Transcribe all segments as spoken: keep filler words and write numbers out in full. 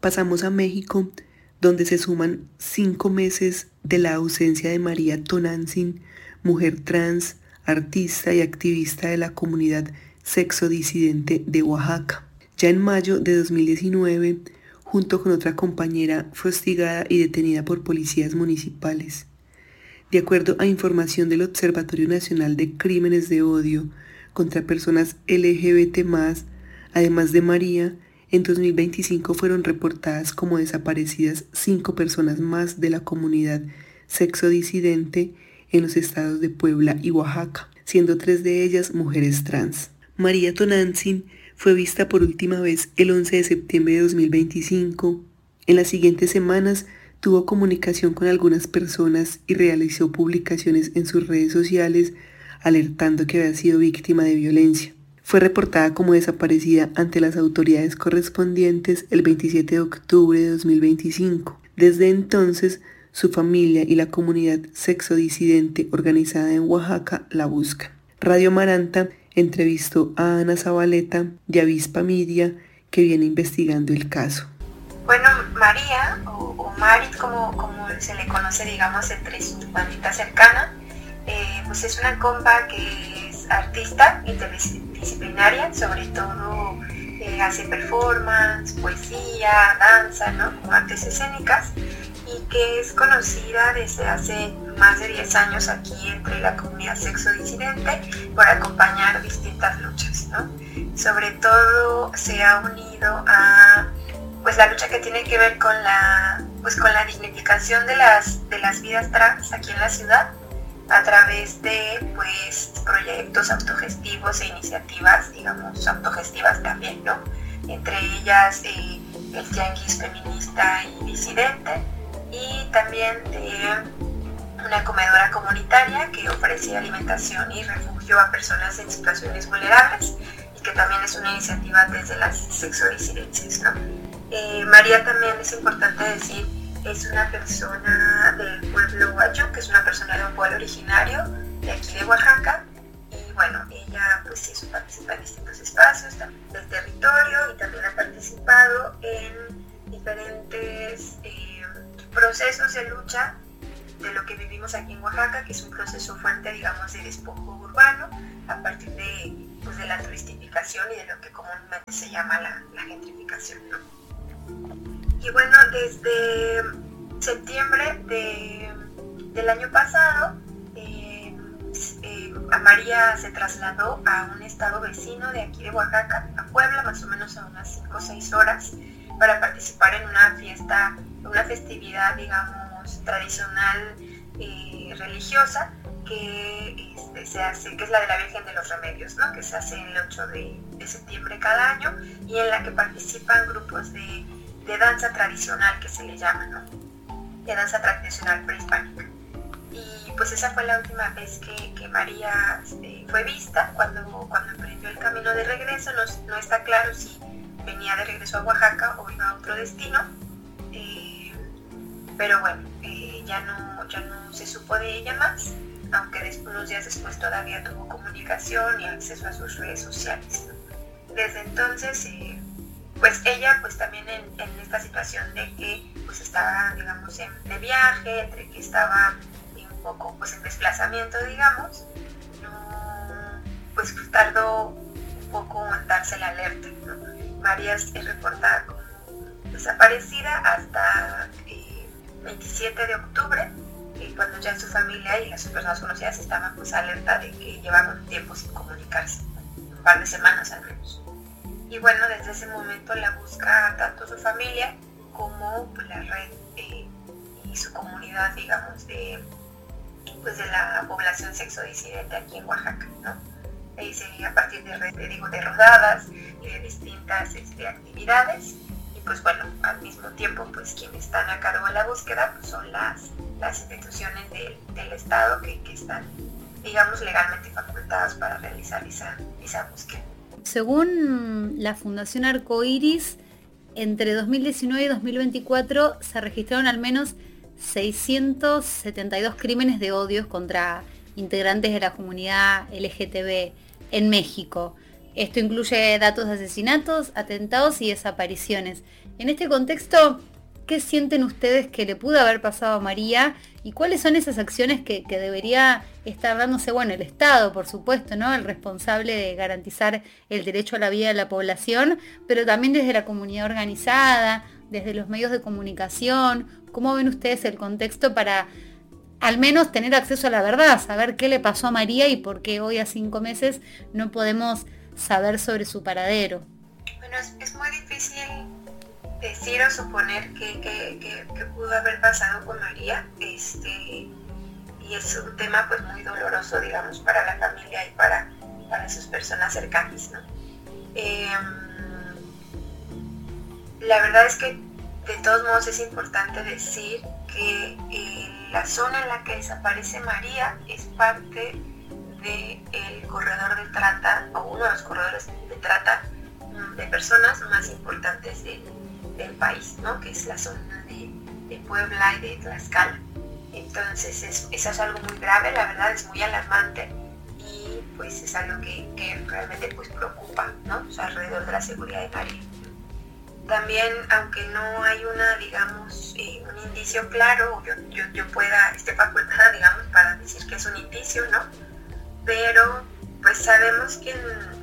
Pasamos a México, donde se suman cinco meses de la ausencia de María Tonantzin, mujer trans, artista y activista de la comunidad sexodisidente de Oaxaca. Ya en mayo de dos mil diecinueve, junto con otra compañera, fue hostigada y detenida por policías municipales. De acuerdo a información del Observatorio Nacional de Crímenes de Odio contra Personas L G B T más, además de María, en dos mil veinticinco fueron reportadas como desaparecidas cinco personas más de la comunidad sexodisidente en los estados de Puebla y Oaxaca, siendo tres de ellas mujeres trans. María Tonantzin fue vista por última vez el once de septiembre de dos mil veinticinco. En las siguientes semanas tuvo comunicación con algunas personas y realizó publicaciones en sus redes sociales alertando que había sido víctima de violencia. Fue reportada como desaparecida ante las autoridades correspondientes el veintisiete de octubre de dos mil veinticinco. Desde entonces, su familia y la comunidad sexodisidente organizada en Oaxaca la buscan. Radio Maranta entrevistó a Ana Zabaleta de Avispa Media, que viene investigando el caso. Bueno, María, o, o Marit, como, como se le conoce, digamos, entre su bandita cercana, eh, pues es una compa que es artista interdisciplinaria, sobre todo eh, hace performance, poesía, danza, ¿no? Como artes escénicas, y que es conocida desde hace más de diez años aquí entre la comunidad sexodisidente por acompañar distintas luchas, ¿no? Sobre todo se ha unido a pues la lucha que tiene que ver con la pues con la dignificación de las de las vidas trans aquí en la ciudad a través de pues proyectos autogestivos e iniciativas, digamos, autogestivas también, ¿no? Entre ellas eh, el Tianguis Feminista y Disidente, y también de una comedora comunitaria que ofrece alimentación y refugio a personas en situaciones vulnerables, y que también es una iniciativa desde las sexodisidencias, ¿no? Eh, María también, es importante decir, es una persona del pueblo Huacho, que es una persona de un pueblo originario de aquí de Oaxaca, y bueno, ella pues sí, eso participa en distintos espacios del territorio y también ha participado en diferentes eh, procesos de lucha de lo que vivimos aquí en Oaxaca, que es un proceso fuerte, digamos, de despojo urbano a partir de, pues, de la turistificación y de lo que comúnmente se llama la, la gentrificación, ¿no? Y bueno, desde septiembre de, del año pasado, eh, eh, a María se trasladó a un estado vecino de aquí de Oaxaca, a Puebla, más o menos a unas cinco o seis horas, para participar en una fiesta, una festividad, digamos, tradicional eh, religiosa, que este, se hace, que es la de la Virgen de los Remedios, ¿no? Que se hace el ocho de, de septiembre cada año, y en la que participan grupos de, de danza tradicional, que se le llama, ¿no? De danza tradicional prehispánica. Y pues esa fue la última vez que, que María este, fue vista, cuando, cuando emprendió el camino de regreso. No, no está claro si venía de regreso a Oaxaca o iba a otro destino, eh, pero bueno, eh, ya, no, ya no se supo de ella más, aunque después, unos días después todavía tuvo comunicación y acceso a sus redes sociales, ¿no? Desde entonces, eh, pues ella pues también en, en esta situación de que pues estaba, digamos, en, de viaje, entre que estaba un poco pues en desplazamiento, digamos, no, pues tardó un poco en darse la alerta, ¿no? María es reportada como desaparecida hasta eh, veintisiete de octubre, eh, cuando ya su familia y las personas conocidas estaban pues alerta de que llevaban un tiempo sin comunicarse, un par de semanas al menos. Y bueno, desde ese momento la busca tanto su familia como pues, la red eh, y su comunidad, digamos, de, pues, de la población sexodisidente aquí en Oaxaca, ¿no? Ahí se, a partir de, de, digo, de rodadas y de distintas este, actividades, y pues bueno, al mismo tiempo pues quienes están a cargo de la búsqueda pues, son las, las instituciones del, del Estado que, que están, digamos, legalmente facultadas para realizar esa, esa búsqueda. Según la Fundación Arcoiris, entre dos mil diecinueve y dos mil veinticuatro se registraron al menos seiscientos setenta y dos crímenes de odio contra integrantes de la comunidad L G T B en México. Esto incluye datos de asesinatos, atentados y desapariciones. En este contexto, ¿qué sienten ustedes que le pudo haber pasado a María? ¿Y cuáles son esas acciones que, que debería estar dándose, bueno, el Estado, por supuesto, ¿no? El responsable de garantizar el derecho a la vida de la población, pero también desde la comunidad organizada, desde los medios de comunicación? ¿Cómo ven ustedes el contexto para al menos tener acceso a la verdad, saber qué le pasó a María y por qué hoy a cinco meses no podemos saber sobre su paradero? Bueno, es, es muy difícil decir o suponer que, que, que, que pudo haber pasado con María, este, y es un tema pues muy doloroso, digamos, para la familia y para, para sus personas cercanas, ¿no? Eh, la verdad es que de todos modos es importante decir que eh, la zona en la que desaparece María es parte del corredor de trata, o uno de los corredores de trata de personas más importantes de, del país, ¿no? Que es la zona de, de Puebla y de Tlaxcala. Entonces es, eso es algo muy grave, la verdad es muy alarmante, y pues es algo que, que realmente pues preocupa, ¿no? O sea, alrededor de la seguridad de María. También, aunque no hay una, digamos, eh, un indicio claro, yo, yo, yo pueda, esté facultada, digamos, para decir que es un indicio, ¿no? Pero pues sabemos que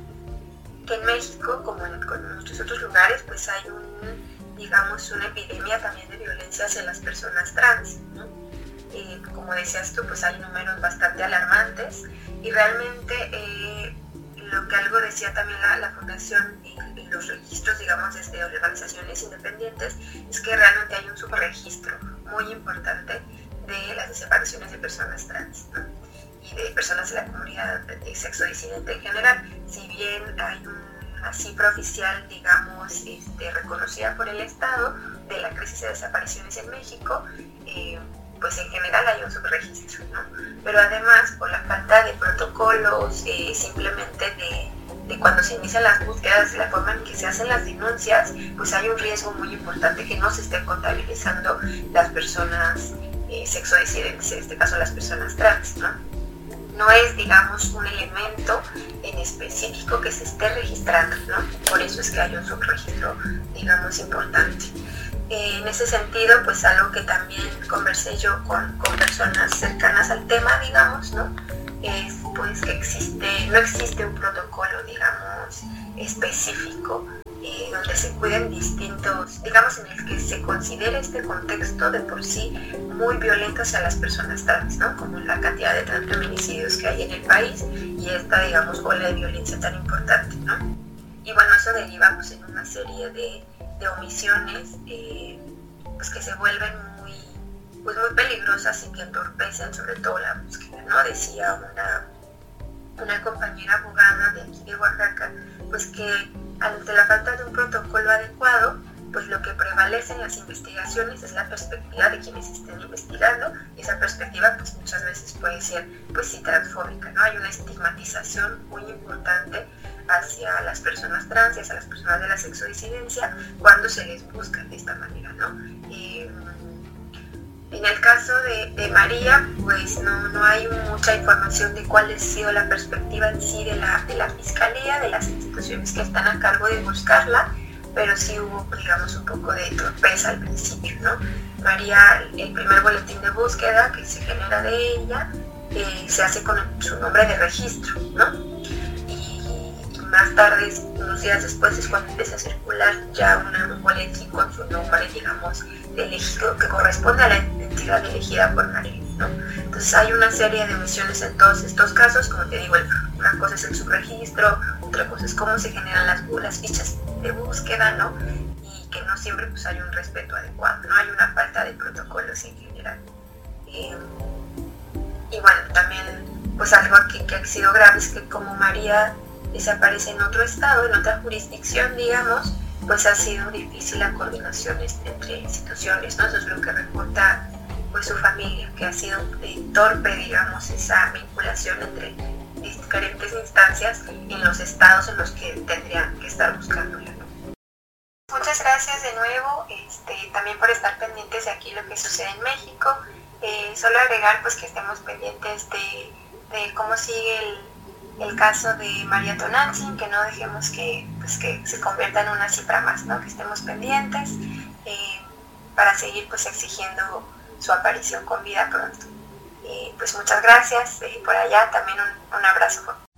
en, que en México, como en, como en muchos otros lugares, pues hay un, digamos, una epidemia también de violencia hacia las personas trans, ¿no? Eh, como decías tú, pues hay números bastante alarmantes, y realmente eh, lo que algo decía también la, la Fundación y, y los registros, digamos, desde organizaciones independientes, es que realmente hay un subregistro muy importante de las desapariciones de personas trans, ¿no? Y de personas de la comunidad de sexo disidente en general. Si bien hay una cifra oficial, digamos, este, reconocida por el Estado de la crisis de desapariciones en México, eh, pues en general hay un subregistro, ¿no? Pero además, por la falta de protocolos, eh, simplemente de, de cuando se inician las búsquedas, de la forma en que se hacen las denuncias, pues hay un riesgo muy importante que no se estén contabilizando las personas eh, sexodisidentes, en este caso las personas trans, ¿no? No es, digamos, un elemento en específico que se esté registrando, ¿no? Por eso es que hay un subregistro, digamos, importante. Eh, en ese sentido, pues algo que también conversé yo con, con personas cercanas al tema, digamos, ¿no? Es pues que existe, no existe un protocolo, digamos, específico eh, donde se cuiden distintos, digamos, en el que se considere este contexto de por sí muy violento hacia las personas trans, ¿no? Como la cantidad de transfeminicidios que hay en el país y esta, digamos, ola de violencia tan importante, ¿no? Y bueno, eso deriva pues en una serie de, de omisiones eh, pues que se vuelven muy, pues muy peligrosas y que entorpecen sobre todo la búsqueda, ¿no? Decía una, una compañera abogada de aquí de Oaxaca, pues que ante la falta de un protocolo adecuado, pues lo que prevalece en las investigaciones es la perspectiva de quienes estén investigando, y esa perspectiva pues muchas veces puede ser pues sí transfóbica, ¿no? Hay una estigmatización muy importante hacia las personas trans y hacia las personas de la sexodisidencia cuando se les busca de esta manera, ¿no? Eh, en el caso de, de María, pues no, no hay mucha información de cuál ha sido la perspectiva en sí de la, de la Fiscalía, de las instituciones que están a cargo de buscarla, pero sí hubo, digamos, un poco de torpeza al principio, ¿no? María, el primer boletín de búsqueda que se genera de ella, eh, se hace con su nombre de registro, ¿no? Y, y más tarde, unos días después, es cuando empieza a circular ya una, un boletín con su nombre, digamos, de elegido, que corresponde a la entidad elegida por María, ¿no? Entonces hay una serie de omisiones en todos estos casos, como te digo, una cosa es el subregistro, otra cosa es cómo se generan las, las fichas de búsqueda, ¿no? Y que no siempre pues hay un respeto adecuado, ¿no? Hay una falta de protocolos en general. Eh, y bueno, también pues algo que, que ha sido grave es que como María desaparece en otro estado, en otra jurisdicción, digamos, pues ha sido difícil la coordinación entre instituciones, ¿no? Eso es lo que reporta pues su familia, que ha sido eh, torpe, digamos, esa vinculación entre diferentes instancias en los estados en los que tendrían que estar buscándola, ¿no? Muchas gracias de nuevo, este, también por estar pendientes de aquí lo que sucede en México. Eh, solo agregar pues que estemos pendientes de, de cómo sigue el, el caso de María Tonantzin, que no dejemos que, pues, que se convierta en una cifra más, ¿no? Que estemos pendientes eh, para seguir pues exigiendo su aparición con vida pronto. Eh, pues muchas gracias, eh, por allá también un, un abrazo.